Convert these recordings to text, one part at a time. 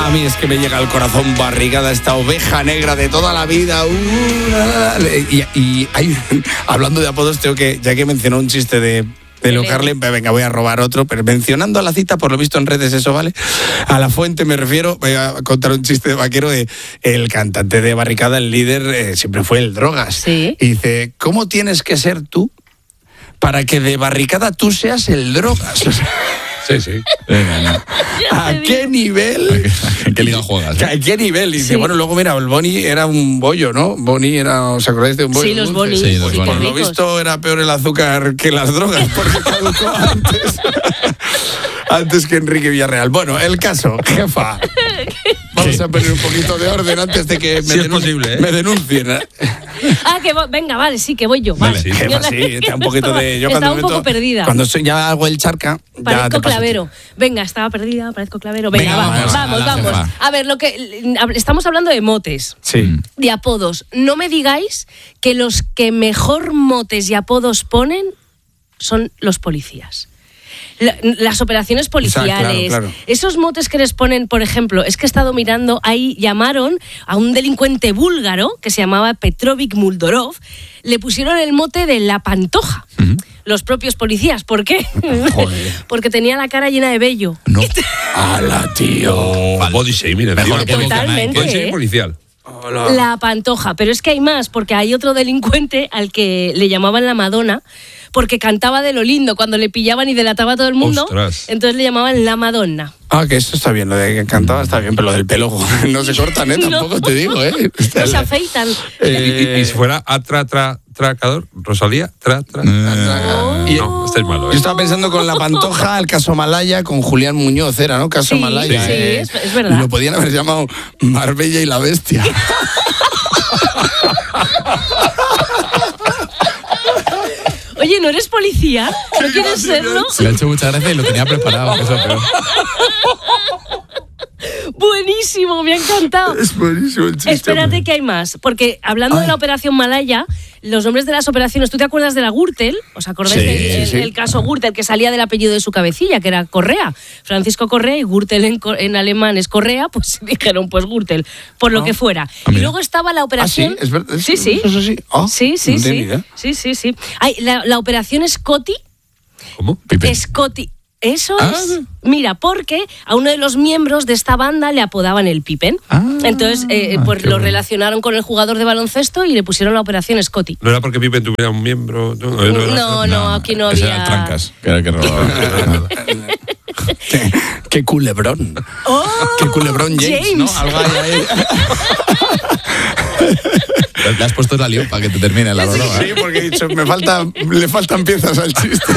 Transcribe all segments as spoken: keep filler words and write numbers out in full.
A mí es que me llega al corazón Barricada, esta oveja negra de toda la vida. Uh, y, y hay, hablando de apodos, tengo que, ya que mencionó un chiste de... de Leo Carlin, venga, voy a robar otro, pero mencionando a la cita, por lo visto en redes eso vale, a la fuente me refiero, voy a contar un chiste de vaquero de el cantante de Barricada, el líder, eh, siempre fue el Drogas. Sí. Y dice, ¿cómo tienes que ser tú para que de Barricada tú seas el Drogas? Sí, sí. ¿A qué nivel? ¿En qué liga juegas? ¿Eh? ¿A qué nivel? Y dice, Sí. bueno, luego mira, el Boni era un bollo, ¿no? Boni era, ¿os acordáis de un bollo? Sí, los dulce? bonis. Sí, los sí, bonis. Por lo ricos. visto era peor el azúcar que las drogas, porque caducó antes. Antes que Enrique Villarreal. Bueno, el caso, jefa. Vamos Sí. a poner un poquito de orden antes de que me, Sí, es denun- posible, ¿eh? me denuncien. Ah, que vo- venga, vale, sí, que voy yo. Vale, Vale. sí. Jefa, sí, te da un poquito de... Yo estaba cuando un me poco meto- perdida. Cuando soy, ya hago el charca, ya Parezco te paso. clavero. Venga, estaba perdida, parezco clavero. Venga, Venga, vamos, vamos, vamos, a la vamos. jefa. A ver, lo que estamos hablando de motes, Sí. de apodos. No me digáis que los que mejor motes y apodos ponen son los policías. La- Las operaciones policiales, claro, claro. esos motes que les ponen, por ejemplo, es que he estado mirando, ahí llamaron a un delincuente búlgaro que se llamaba Petrovic Muldorov, le pusieron el mote de la Pantoja, los propios policías. ¿Por qué? Joder. Porque tenía la cara llena de vello. No. ¡Hala, tío! Oh, body shaming, Mejor que Totalmente. Body shaming ¿eh? policial. Hola. La Pantoja, pero es que hay más, porque hay otro delincuente al que le llamaban la Madonna, porque cantaba de lo lindo cuando le pillaban y delataba a todo el mundo. Ostras. Entonces le llamaban la Madonna. Ah, que eso está bien, lo de que cantaba está bien, pero lo del pelo no se cortan, ¿eh? Tampoco No. te digo, ¿eh? No se afeitan. Y, y- y si fuera a tra, tra, tracador, Rosalía, tra, tra. Y- No, estáis malo, Yo ¿eh? estaba pensando con la Pantoja, el caso Malaya, con Julián Muñoz, era, ¿no? Caso Sí, Malaya. sí, eh. es- es verdad. Lo podían haber llamado Marbella y la Bestia. Oye, ¿no eres policía? ¿No quieres serlo? Le ha hecho mucha gracia y lo tenía preparado. Eso, pero... Buenísimo, me ha encantado. Es buenísimo el chiste. Espérate que hay más, porque hablando Ay. de la operación Malaya, los nombres de las operaciones, ¿tú te acuerdas de la Gürtel? ¿Os acordáis Sí, del sí, sí. el caso Gürtel, que salía del apellido de su cabecilla, que era Correa? Francisco Correa, y Gürtel en, co- en alemán es Correa, pues dijeron, pues Gürtel, por lo Ah. que fuera. Ah, Y mira. luego estaba la Ah, sí, operación... es verdad. Sí, sí. Eso sí. Ah, Sí, sí, no tenía sí. idea. Sí, sí, sí. Ay, la, la operación Scotty, ¿Cómo? Pipe. Scotty. Eso Ah. es. Mira, porque a uno de los miembros de esta banda le apodaban el Pippen. Ah, Entonces, eh, pues qué lo bueno. relacionaron con el jugador de baloncesto y le pusieron la operación Scotty. No era porque Pippen tuviera un miembro. No, no, era- No, no, aquí no ese había. era el Trancas, que era el que robaba. Qué, qué culebrón. ¡Oh! Qué culebrón James, ¿no? Algo hay ahí. Le has puesto la lío para que te termine la broma. Sí, porque he dicho, me falta, le faltan piezas al chiste.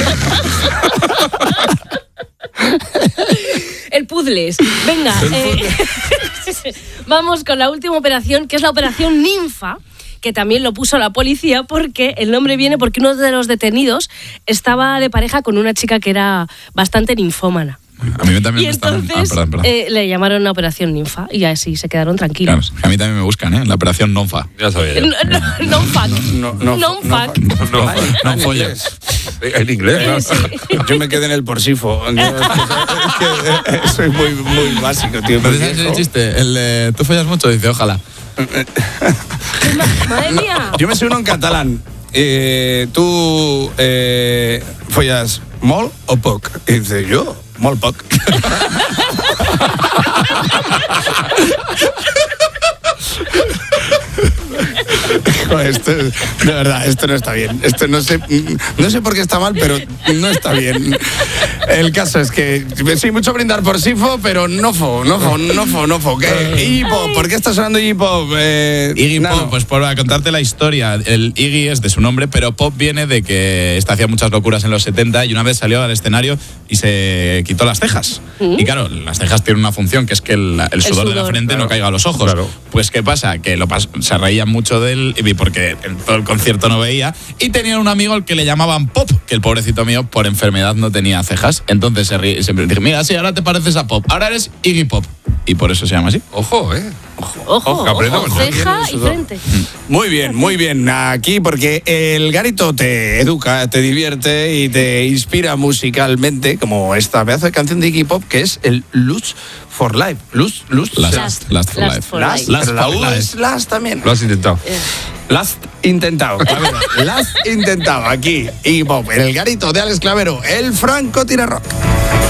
El puzzles. Venga, eh, vamos con la última operación, que es la operación Ninfa, que también lo puso la policía porque el nombre viene porque uno de los detenidos estaba de pareja con una chica que era bastante ninfómana. A mí también Y me están... entonces Ah, perdón, perdón. eh, le llamaron la operación Ninfa y así se quedaron Claro, tranquilos. a mí también me buscan, ¿eh? La operación Nonfa. Ya sabía yo. No, no, no fuck. No, no, No fuck. No, Ay, no en folla. inglés. en inglés. ¿no? Yo me quedé en el porsifo. Yo, es que, es que soy muy, muy básico, tío. ¿No muy te sabes viejo. el chiste? El de, ¿tú follas mucho? Dice, ojalá. Madre mía. Yo me sé uno en catalán. Eh, ¿Tú eh, follas molt o poc? Y dice, yo, molt poc. Joder, esto, de verdad, esto no está bien. Esto no sé, no sé por qué está mal, pero no está bien. El caso es que sí, mucho brindar por Sifo, pero no fo, no fo, no fo, no fo. ¿Qué? Iggy Pop, ¿por qué está sonando Iggy Pop? Eh, Iggy Nano. Pop, pues por contarte la historia, el Iggy es de su nombre, pero Pop viene de que este hacía muchas locuras en los setenta y una vez salió al escenario y se quitó las cejas. Y claro, las cejas tienen una función, que es que el, el sudor, de la sudor. frente Claro. no caiga a los ojos. Claro. Pues ¿qué pasa? Que lo pas- se reían mucho de él y porque en todo el concierto no veía y tenían un amigo al que le llamaban Pop, que el pobrecito mío por enfermedad no tenía cejas. Entonces se ríe, siempre dice, mira, sí, ahora te pareces a Pop, ahora eres Iggy Pop. Y por eso se llama así. Ojo, ¿eh? Ojo, Ojo, apretamos, ojo, ¿no? ceja y frente. Muy bien, muy bien. Aquí porque el garito te educa, te divierte y te inspira musicalmente, como esta pedazo de canción de Iggy Pop que es el Lust for Life. Lust, Lust. Last, Last. last for Last life. for Last, life. Last pero la for U life. es Last también. Lo has intentado. Last intentado, Clavero. Last intentado aquí. Iggy Pop, en el garito de Alex Clavero, el Franco Tira Rock.